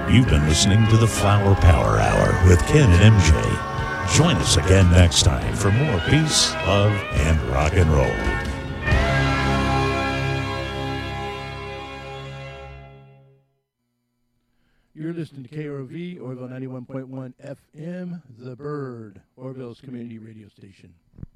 You've been listening to the Flower Power Hour with Ken and MJ. Join us again next time for more peace, love, and rock and roll. You're listening to KROV, Orville 91.1 FM, The Bird, Orville's community radio station.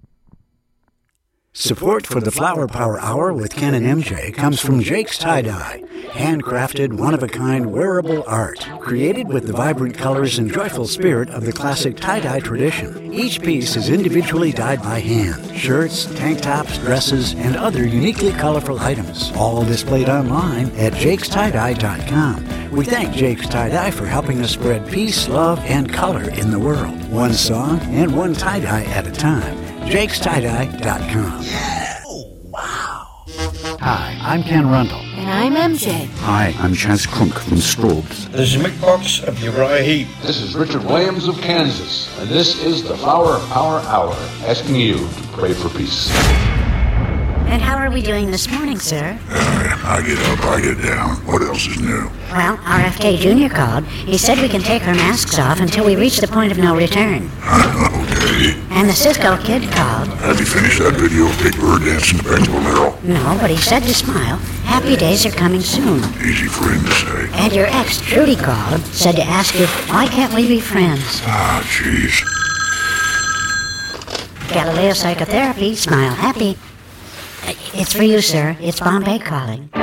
Support for the Flower Power Hour with Ken and MJ comes from Jake's Tie-Dye, handcrafted, one-of-a-kind wearable art, created with the vibrant colors and joyful spirit of the classic tie-dye tradition. Each piece is individually dyed by hand. Shirts, tank tops, dresses, and other uniquely colorful items, all displayed online at jakestie-dye.com. We thank Jake's Tie-Dye for helping us spread peace, love, and color in the world. One song and one tie-dye at a time. jakestie-dye.com. Yeah! Oh, wow! Hi, I'm Ken Rundle. And I'm MJ. Hi, I'm Chaz Crunk from Strobes. This is Mick Box of Uriah Heep. This is Richard Williams of Kansas, and this is the Flower Power Hour, asking you to pray for peace. And how are we doing this morning, sir? I get up, I get down. What else is new? Well, RFK Jr. called. He said we can take our masks off until we reach the point of no return. Okay. And the Cisco Kid called. Have you finished that video of Big Bird dancing the Bengal Merrill? No, but he said to smile. Happy days are coming soon. Easy for him to say. And your ex, Trudy, called. Said to ask you, why can't we be friends? Ah, jeez. Galileo Psychotherapy, smile happy. It's for you, sir. It's Bombay calling.